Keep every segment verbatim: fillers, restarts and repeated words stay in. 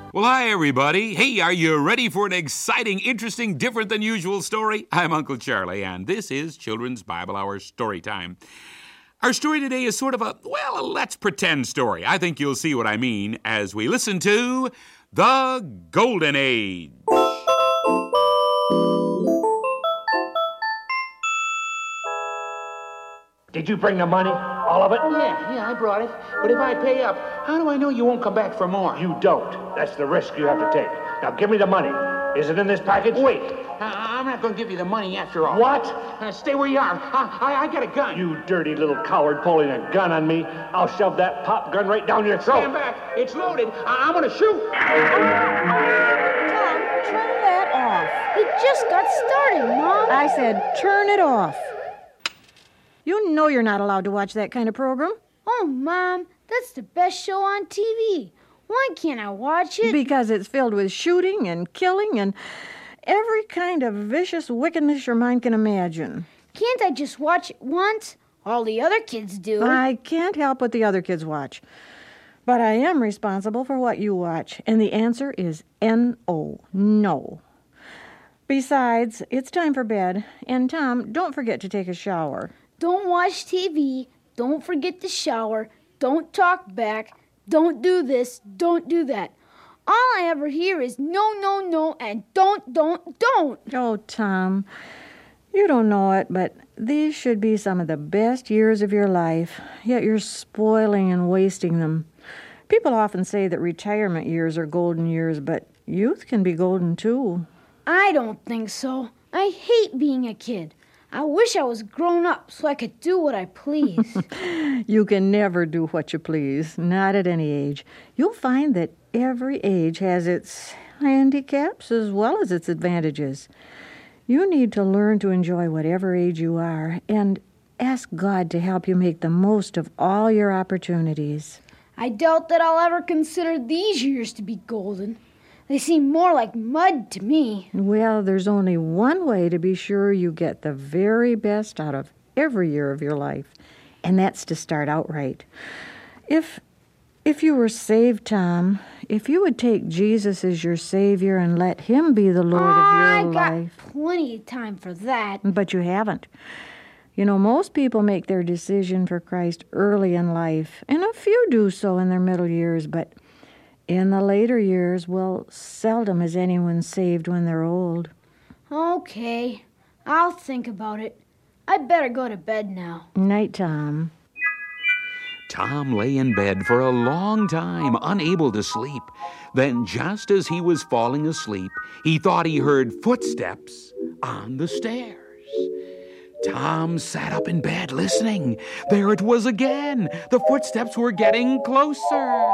Well, hi, everybody. Hey, are you ready for an exciting, interesting, different than usual story? I'm Uncle Charlie, and this is Children's Bible Hour Story Time. Our story today is sort of a, well, a let's pretend story. I think you'll see what I mean as we listen to The Golden Age. Did you bring the money? All of it? Yeah, yeah, I brought it. But if I pay up, how do I know you won't come back for more? You don't. That's the risk you have to take. Now, give me the money. Is it in this package? Wait. I- I'm not going to give you the money after all. What? Uh, stay where you are. I-, I-, I got a gun. You dirty little coward pulling a gun on me. I'll shove that pop gun right down your throat. Stand back. It's loaded. I- I'm going to shoot. Tom, turn that off. It just got started, Mom. I said turn it off. You know you're not allowed to watch that kind of program. Oh, Mom, that's the best show on T V. Why can't I watch it? Because it's filled with shooting and killing and every kind of vicious wickedness your mind can imagine. Can't I just watch it once? All the other kids do. I can't help what the other kids watch. But I am responsible for what you watch. And the answer is N O, no. Besides, it's time for bed. And Tom, don't forget to take a shower. Don't watch T V. Don't forget to shower. Don't talk back. Don't do this. Don't do that. All I ever hear is no, no, no, and don't, don't, don't. Oh, Tom, you don't know it, but these should be some of the best years of your life, yet you're spoiling and wasting them. People often say that retirement years are golden years, but youth can be golden too. I don't think so. I hate being a kid. I wish I was grown up so I could do what I please. You can never do what you please, not at any age. You'll find that every age has its handicaps as well as its advantages. You need to learn to enjoy whatever age you are and ask God to help you make the most of all your opportunities. I doubt that I'll ever consider these years to be golden. They seem more like mud to me. Well, there's only one way to be sure you get the very best out of every year of your life, and that's to start out right. If if you were saved, Tom, if you would take Jesus as your Savior and let Him be the Lord oh, of your I life. got plenty of time for that. But you haven't. You know, most people make their decision for Christ early in life, and a few do so in their middle years, but in the later years, well, seldom is anyone saved when they're old. Okay, I'll think about it. I'd better go to bed now. Night, Tom. Tom lay in bed for a long time, unable to sleep. Then, just as he was falling asleep, he thought he heard footsteps on the stairs. Tom sat up in bed listening. There it was again. The footsteps were getting closer.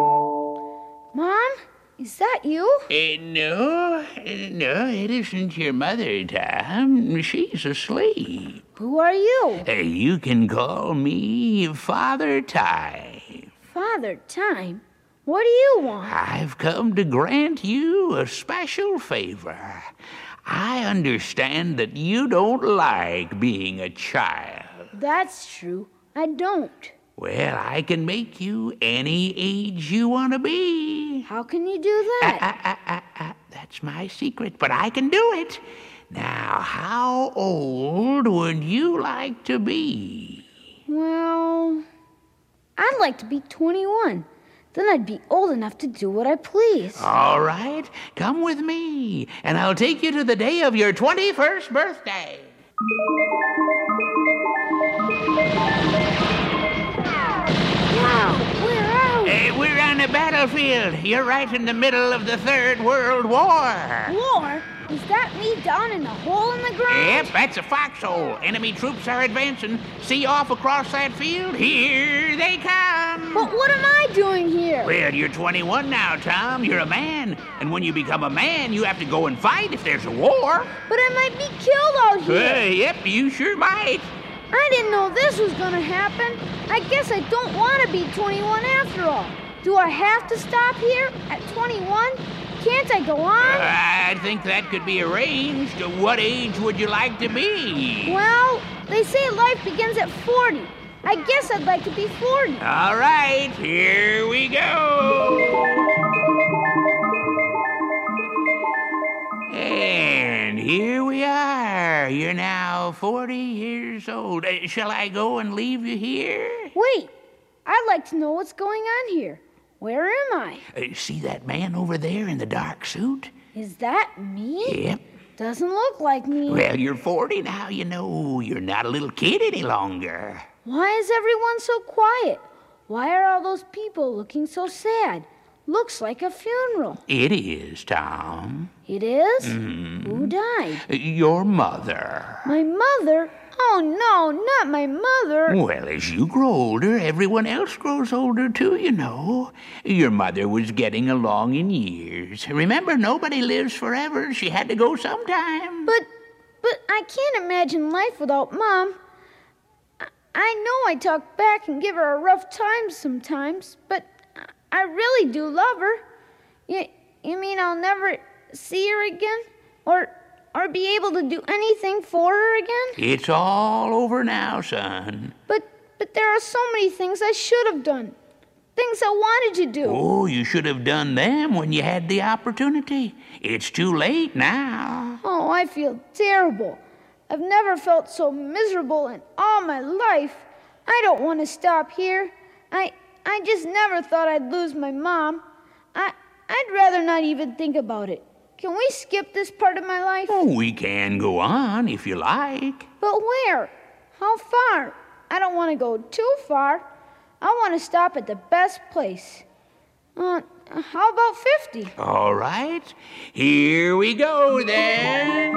Mom, is that you? Uh, no, uh, no, it isn't your mother, Tom. She's asleep. Who are you? Uh, you can call me Father Time. Father Time? What do you want? I've come to grant you a special favor. I understand that you don't like being a child. That's true. I don't. Well, I can make you any age you want to be. How can you do that? Uh, uh, uh, uh, uh, that's my secret, but I can do it. Now, how old would you like to be? Well, I'd like to be twenty-one. Then I'd be old enough to do what I please. All right, come with me, and I'll take you to the day of your twenty-first birthday. Wow, where are we? Hey, we're on the battlefield. You're right in the middle of the Third World War. War? Is that me down in the hole in the ground? Yep, that's a foxhole. Enemy troops are advancing. See off across that field? Here they come. But what am I doing here? Well, you're twenty-one now, Tom. You're a man. And when you become a man, you have to go and fight if there's a war. But I might be killed out here. Uh, yep, you sure might. I didn't know this was gonna happen. I guess I don't want to be twenty-one after all. Do I have to stop here at twenty-one? Can't I go on? Uh, I think that could be arranged. What age would you like to be? Well, they say life begins at forty. I guess I'd like to be forty. All right, here we go. forty years old. Uh, shall I go and leave you here? Wait, I'd like to know what's going on here. Where am I? Uh, see that man over there in the dark suit? Is that me? Yep. Doesn't look like me. Well, you're forty now, you know. You're not a little kid any longer. Why is everyone so quiet? Why are all those people looking so sad? Looks like a funeral. It is, Tom. It is? Mm. Who died? Your mother. My mother? Oh, no, not my mother. Well, as you grow older, everyone else grows older too, you know. Your mother was getting along in years. Remember, nobody lives forever. She had to go sometime. But, but I can't imagine life without Mom. I, I know I talk back and give her a rough time sometimes, but I really do love her. You, you mean I'll never see her again? Or... Or be able to do anything for her again? It's all over now, son. But but there are so many things I should have done. Things I wanted to do. Oh, you should have done them when you had the opportunity. It's too late now. Oh, I feel terrible. I've never felt so miserable in all my life. I don't want to stop here. I I just never thought I'd lose my mom. I I'd rather not even think about it. Can we skip this part of my life? Oh, we can go on if you like. But where? How far? I don't want to go too far. I want to stop at the best place. Uh, how about fifty? All right. Here we go then.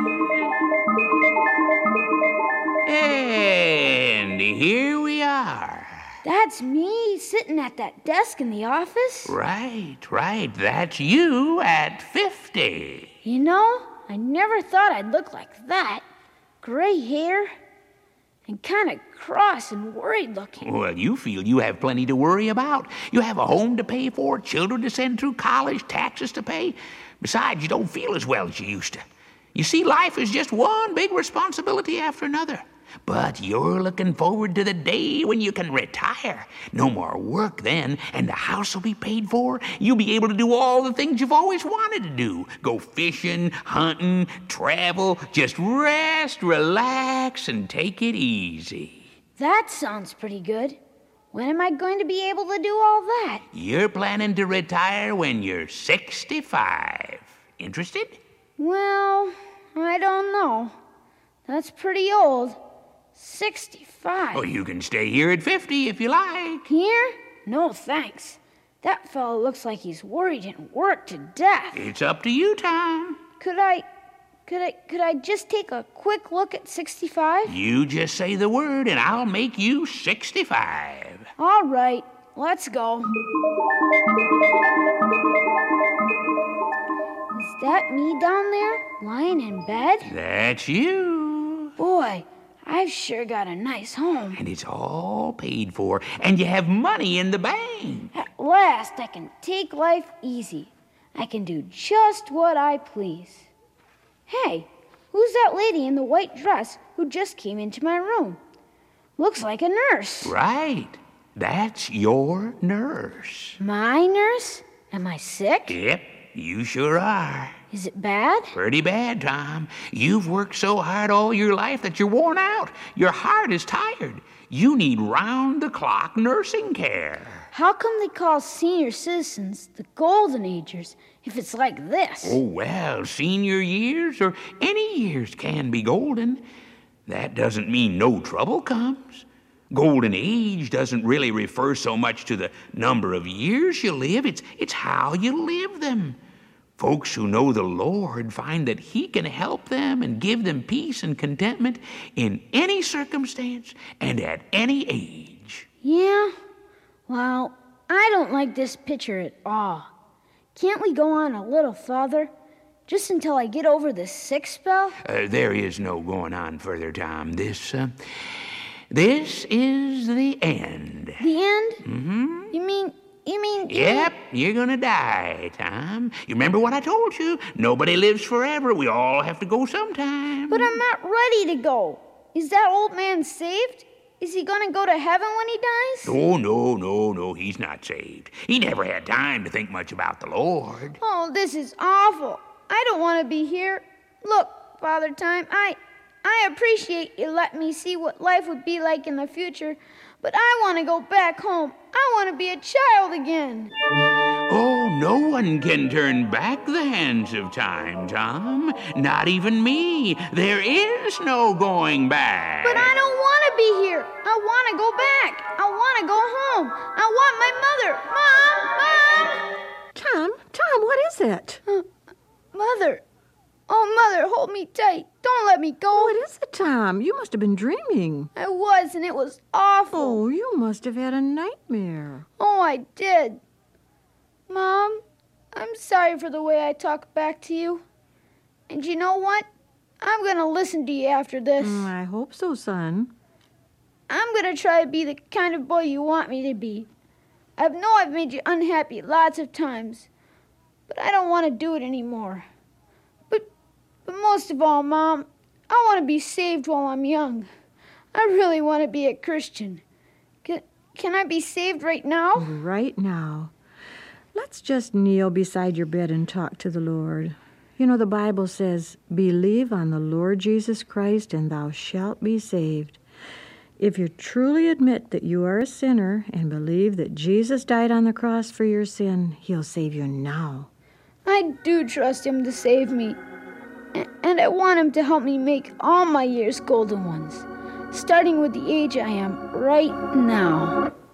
And here we are. That's me sitting at that desk in the office? Right, right. That's you at fifty. You know, I never thought I'd look like that. Gray hair and kind of cross and worried looking. Well, you feel you have plenty to worry about. You have a home to pay for, children to send through college, taxes to pay. Besides, you don't feel as well as you used to. You see, life is just one big responsibility after another. But you're looking forward to the day when you can retire. No more work then, and the house will be paid for. You'll be able to do all the things you've always wanted to do. Go fishing, hunting, travel. Just rest, relax, and take it easy. That sounds pretty good. When am I going to be able to do all that? You're planning to retire when you're sixty-five. Interested? Well, I don't know. That's pretty old. sixty-five. Oh, you can stay here at fifty if you like. Here? No, thanks. That fellow looks like he's worried and worked to death. It's up to you, Tom. Could I, could I, could I just take a quick look at sixty-five? You just say the word and I'll make you sixty-five. All right, let's go. Is that me down there, lying in bed? That's you. Boy, I've sure got a nice home. And it's all paid for, and you have money in the bank. At last, I can take life easy. I can do just what I please. Hey, who's that lady in the white dress who just came into my room? Looks like a nurse. Right. That's your nurse. My nurse? Am I sick? Yep, you sure are. Is it bad? Pretty bad, Tom. You've worked so hard all your life that you're worn out. Your heart is tired. You need round-the-clock nursing care. How come they call senior citizens the golden agers if it's like this? Oh, well, senior years or any years can be golden. That doesn't mean no trouble comes. Golden age doesn't really refer so much to the number of years you live. It's, it's how you live them. Folks who know the Lord find that He can help them and give them peace and contentment in any circumstance and at any age. Yeah? Well, I don't like this picture at all. Can't we go on a little farther? Just until I get over this sick spell? Uh, there is no going on further, Tom. This, uh, this is the end. The end? Mm-hmm. You mean... You mean... Yep, you're gonna die, Tom. You remember what I told you? Nobody lives forever. We all have to go sometime. But I'm not ready to go. Is that old man saved? Is he gonna go to heaven when he dies? Oh, no, no, no, he's not saved. He never had time to think much about the Lord. Oh, this is awful. I don't want to be here. Look, Father Time, I... I appreciate you letting me see what life would be like in the future, but I want to go back home. I want to be a child again. Oh, no one can turn back the hands of time, Tom. Not even me. There is no going back. But I don't want to be here. I want to go back. I want to go home. I want my mother. Mom! Mom! Tom, Tom, what is it? Uh, mother. Oh, Mother, hold me tight. Don't let me go. What is it, Tom? You must have been dreaming. I was, and it was awful. Oh, you must have had a nightmare. Oh, I did. Mom, I'm sorry for the way I talk back to you. And you know what? I'm going to listen to you after this. Mm, I hope so, son. I'm going to try to be the kind of boy you want me to be. I know I've made you unhappy lots of times, but I don't want to do it anymore. But, but most of all, Mom, I want to be saved while I'm young. I really want to be a Christian. Can, can I be saved right now? Right now. Let's just kneel beside your bed and talk to the Lord. You know, the Bible says, believe on the Lord Jesus Christ and thou shalt be saved. If you truly admit that you are a sinner and believe that Jesus died on the cross for your sin, he'll save you now. I do trust him to save me. And I want him to help me make all my years golden ones, starting with the age I am right now.